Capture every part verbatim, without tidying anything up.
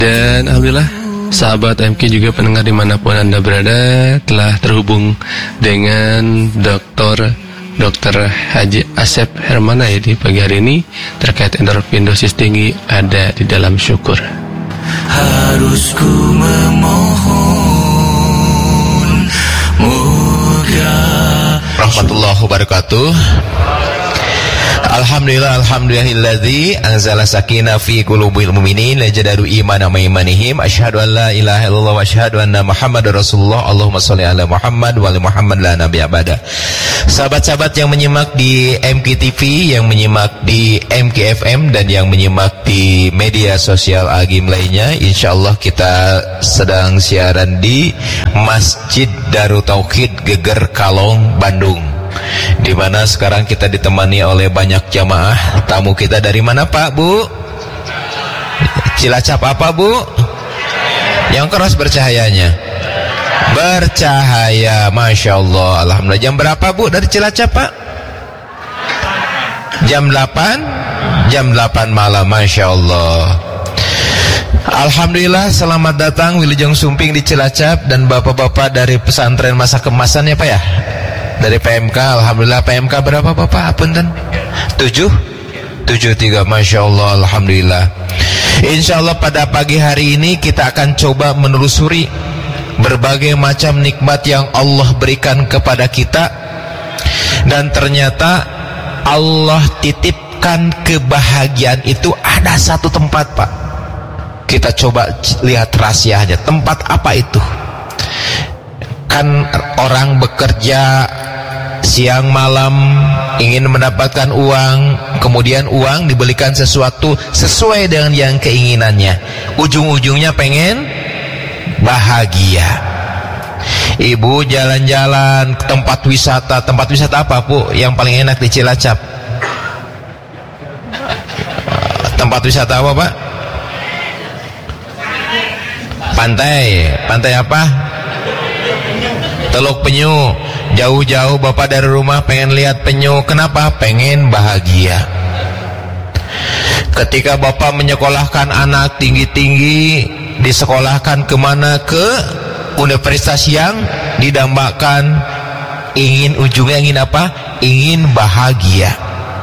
Dan alhamdulillah sahabat M K juga pendengar dimanapun Anda berada telah terhubung dengan Doktor Dokter Haji Asep Hermana ya di pagi hari ini terkait endorfin dosis tinggi ada di dalam syukur. Harus ku memohon moga rahmatullahi wabarakatuh. Alhamdulillah alhamdulillahilladzi anzala sakinah fi qulubil mu'minin lajadadu imana ma imanihim asyhadu an la ilaha illallah wa asyhadu anna muhammadar rasulullah. Allahumma shalli ala Muhammad wa ali Muhammad la nabiyya ba'da. Sahabat-sahabat yang menyimak di M K T V, yang menyimak di M K F M dan yang menyimak di media sosial agim lainnya, insyaallah kita sedang siaran di Masjid Darut Tauhid Geger Kalong Bandung, di mana sekarang kita ditemani oleh banyak jamaah. Tamu kita dari mana Pak, Bu? Cilacap apa, Bu? Yang keras bercahayanya. Bercahaya, Masya Allah. Alhamdulillah. Jam berapa, Bu, dari Cilacap, Pak? Jam delapan? Jam delapan malam, Masya Allah. Alhamdulillah, selamat datang Wilujeng Sumping di Cilacap dan bapak-bapak dari pesantren masa kemasan ya Pak ya, dari P M K. Alhamdulillah. P M K berapa Bapak? Apunten. Tujuh? Tujuh tiga. Masya Allah. Alhamdulillah. Insya Allah pada pagi hari ini kita akan coba menelusuri berbagai macam nikmat yang Allah berikan kepada kita, dan ternyata Allah titipkan kebahagiaan itu ada satu tempat Pak. Kita coba lihat rahasianya. Tempat apa itu? Kan orang bekerja siang malam ingin mendapatkan uang, kemudian uang dibelikan sesuatu sesuai dengan yang keinginannya, ujung-ujungnya pengen bahagia. Ibu jalan-jalan ke tempat wisata. Tempat wisata apa Bu yang paling enak di Cilacap? Tempat wisata apa Pak? Pantai. Pantai apa? Teluk Penyu. Jauh-jauh Bapak dari rumah pengen lihat penyu. Kenapa? Pengen bahagia. Ketika Bapak menyekolahkan anak tinggi-tinggi, disekolahkan kemana? Ke universitas yang didambakan, ingin ujungnya ingin apa? Ingin bahagia.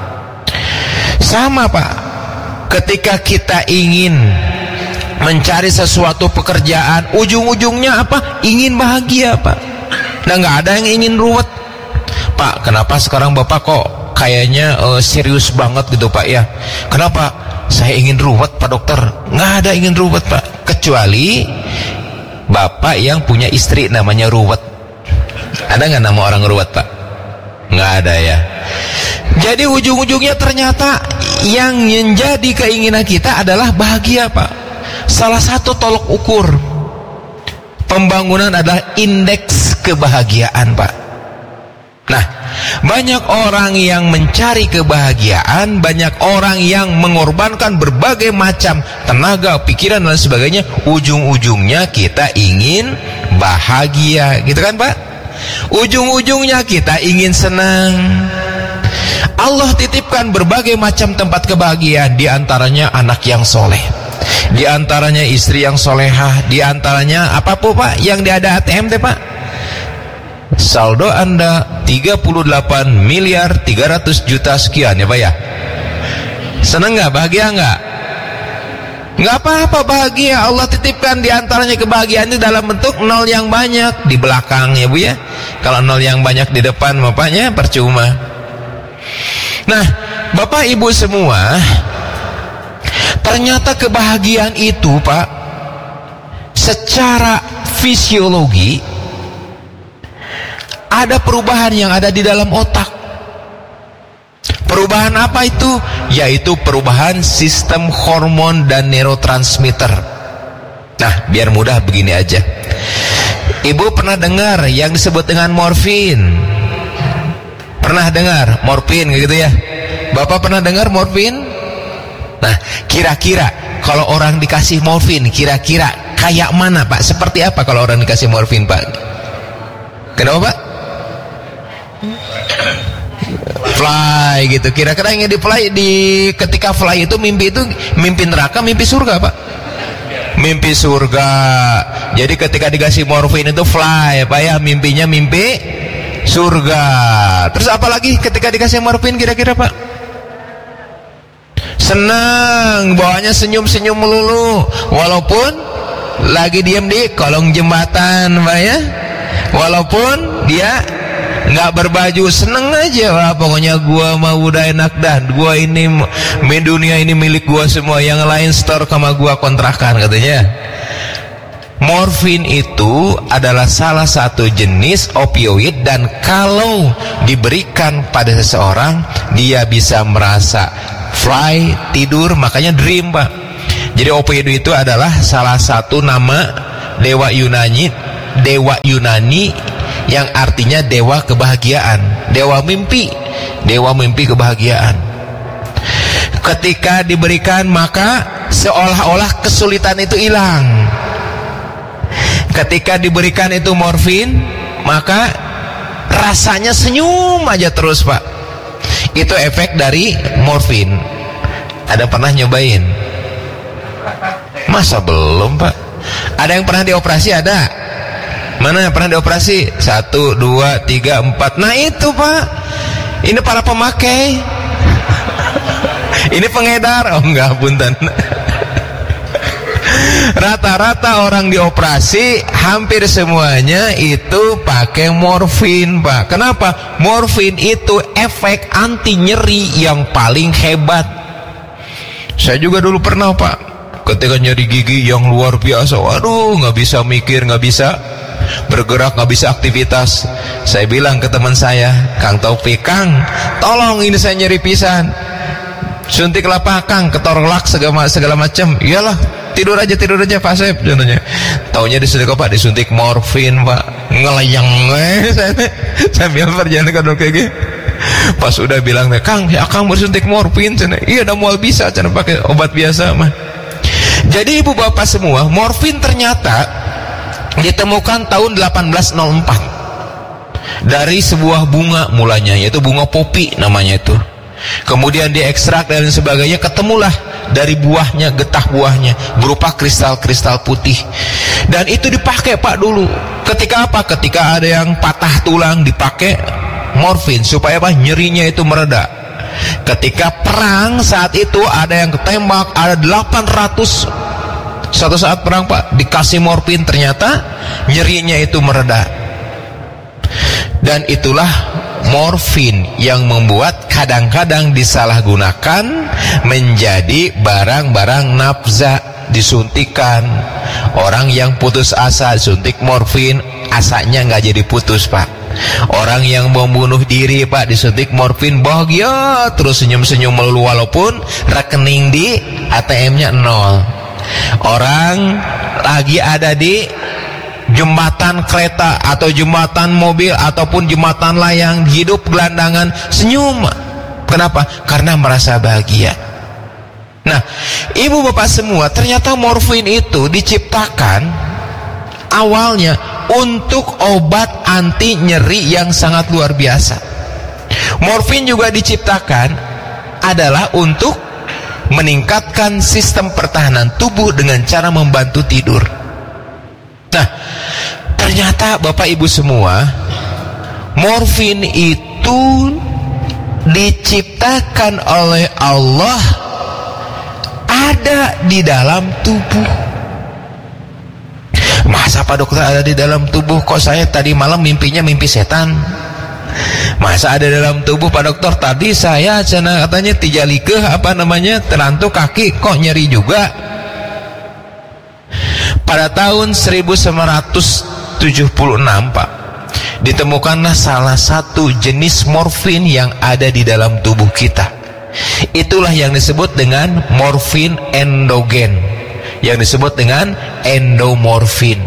Sama Pak, ketika kita ingin mencari sesuatu pekerjaan, ujung-ujungnya apa? Ingin bahagia Pak. Nah, nggak ada yang ingin ruwet. Pak, kenapa sekarang Bapak kok kayaknya uh, serius banget gitu Pak ya? Kenapa? Saya ingin ruwet Pak Dokter. Nggak ada ingin ruwet Pak, kecuali Bapak yang punya istri namanya ruwet. Ada nggak nama orang ruwet Pak? Nggak ada ya. Jadi ujung-ujungnya ternyata yang menjadi keinginan kita adalah bahagia Pak. Salah satu tolok ukur pembangunan adalah indeks kebahagiaan Pak. Nah, banyak orang yang mencari kebahagiaan, banyak orang yang mengorbankan berbagai macam tenaga, pikiran dan sebagainya, ujung-ujungnya kita ingin bahagia, gitu kan Pak? Ujung-ujungnya kita ingin senang. Allah titipkan berbagai macam tempat kebahagiaan, di antaranya anak yang soleh, di antaranya istri yang solehah, di antaranya apa pun Pak yang ada A T M teh Pak? Saldo Anda tiga puluh delapan miliar tiga ratus juta sekian ya Pak ya. Senang nggak? Bahagia nggak? Nggak apa-apa, bahagia. Allah titipkan di antaranya kebahagiaan itu dalam bentuk nol yang banyak di belakang ya Bu ya. Kalau nol yang banyak di depan bapaknya percuma. Nah Bapak Ibu semua, ternyata kebahagiaan itu Pak, secara fisiologi ada perubahan yang ada di dalam otak. Perubahan apa itu? Yaitu perubahan sistem hormon dan neurotransmitter. Nah, biar mudah begini aja. Ibu pernah dengar yang disebut dengan morfin? Pernah dengar morfin gitu ya? Bapak pernah dengar morfin? Nah, kira-kira kalau orang dikasih morfin, kira-kira kayak mana Pak? Seperti apa kalau orang dikasih morfin Pak? Kenapa Pak? Fly gitu. Kira-kira yang di fly, di ketika fly itu mimpi itu mimpi neraka, mimpi surga Pak? Mimpi surga. Jadi ketika dikasih morfin itu fly Pak ya, mimpinya mimpi surga. Terus apalagi ketika dikasih morfin kira-kira Pak? Senang, bawaannya senyum-senyum melulu, walaupun lagi diam di kolong jembatan Pak ya, walaupun dia nggak berbaju, seneng aja. Wah, pokoknya gua mau udah enak dan gua ini dunia ini milik gua semua, yang lain store sama gua kontrakan katanya. Morfin itu adalah salah satu jenis opioid, dan kalau diberikan pada seseorang dia bisa merasa fly, tidur, makanya dream Pak. Jadi opioid itu adalah salah satu nama dewa Yunani, dewa Yunani yang artinya dewa kebahagiaan, dewa mimpi, dewa mimpi kebahagiaan. Ketika diberikan maka seolah-olah kesulitan itu hilang. Ketika diberikan itu morfin, maka rasanya senyum aja terus Pak. Itu efek dari morfin. Ada pernah nyobain? Masa belum Pak? Ada yang pernah dioperasi? Ada? Mana yang pernah dioperasi? Satu, dua, tiga, empat. Nah itu Pak, ini para pemakai. Ini pengedar. Oh enggak, punten. Rata-rata orang dioperasi hampir semuanya itu pakai morfin Pak. Kenapa? Morfin itu efek anti nyeri yang paling hebat. Saya juga dulu pernah Pak, ketika nyeri gigi yang luar biasa, waduh nggak bisa mikir, nggak bisa bergerak, nggak bisa aktivitas. Saya bilang ke teman saya, Kang Taufik, Kang tolong ini saya nyeri pisan, suntiklah Pak Kang, ketorlak segala, segala macam. Iyalah, tidur aja, tidur aja Pak Sep contohnya. Taunya disuntik apa? Disuntik morfin Pak. Ngelayang eh saya sambil perjalanan ke dokter kayak pas udah bilang, Kang ya Kang bersuntik morfin cina. Iya udah mual bisa cina pakai obat biasa mah. Jadi ibu bapak semua, morfin ternyata ditemukan tahun delapan belas nol empat dari sebuah bunga mulanya, yaitu bunga popi namanya itu. Kemudian diekstrak dan sebagainya, ketemulah dari buahnya, getah buahnya berupa kristal-kristal putih. Dan itu dipakai Pak dulu. Ketika apa? Ketika ada yang patah tulang dipakai morfin supaya apa? Nyerinya itu mereda. Ketika perang saat itu ada yang ketembak, ada delapan ratus. Satu saat perang Pak dikasih morfin, ternyata nyerinya itu mereda. Dan itulah morfin yang membuat kadang-kadang disalahgunakan menjadi barang-barang nafza, disuntikan. Orang yang putus asa disuntik morfin, asanya nggak jadi putus Pak. Orang yang membunuh diri Pak disuntik morfin, bahagia terus senyum-senyum melulu walaupun rekening di A T M-nya nol. Orang lagi ada di jembatan kereta atau jembatan mobil ataupun jembatan layang, hidup gelandangan, senyum. Kenapa? Karena merasa bahagia. Nah, ibu bapak semua, ternyata morfin itu diciptakan awalnya untuk obat anti nyeri yang sangat luar biasa. Morfin juga diciptakan adalah untuk meningkatkan sistem pertahanan tubuh dengan cara membantu tidur. Nah, ternyata bapak ibu semua, morfin itu diciptakan oleh Allah, ada di dalam tubuh. Masa Pak Dokter ada di dalam tubuh? Kok saya tadi malam mimpinya mimpi setan? Masa ada dalam tubuh Pak Dokter? Tadi saya cina katanya tijalike apa namanya terantuk kaki kok nyeri juga. Pada tahun seribu sembilan ratus tujuh puluh enam Pak, ditemukanlah salah satu jenis morfin yang ada di dalam tubuh kita. Itulah yang disebut dengan morfin endogen, yang disebut dengan endomorfin.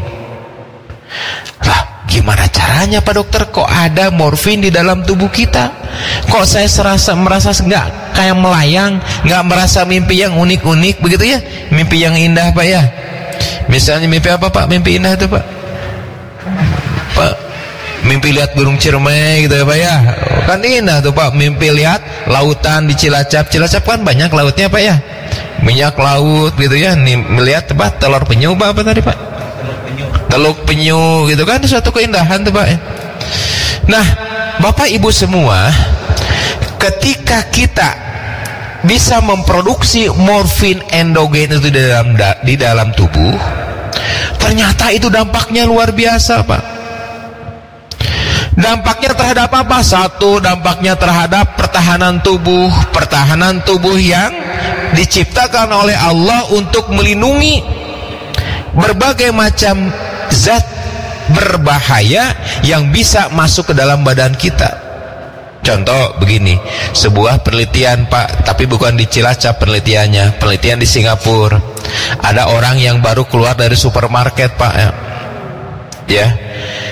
Lah, gimana caranya Pak Dokter? Kok ada morfin di dalam tubuh kita? Kok saya serasa merasa nggak kayak melayang, nggak merasa mimpi yang unik-unik begitu ya? Mimpi yang indah Pak ya? Misalnya mimpi apa Pak? Mimpi indah itu Pak? Pak, mimpi lihat burung ciremai gitu ya Pak ya. Kan indah tuh Pak, mimpi lihat lautan di Cilacap. Cilacap kan banyak lautnya Pak ya, minyak laut gitu ya. Nih melihat Pak telur penyu Pak, apa tadi Pak? Teluk penyu gitu kan, suatu keindahan tuh Pak ya. Nah Bapak Ibu semua, ketika kita bisa memproduksi morfin endogen itu di dalam di dalam tubuh, ternyata itu dampaknya luar biasa Pak. Dampaknya terhadap apa? Satu, dampaknya terhadap pertahanan tubuh. Pertahanan tubuh yang diciptakan oleh Allah untuk melindungi berbagai macam zat berbahaya yang bisa masuk ke dalam badan kita. Contoh begini, sebuah penelitian Pak, tapi bukan di Cilacap penelitiannya, penelitian di Singapura. Ada orang yang baru keluar dari supermarket Pak ya, ya.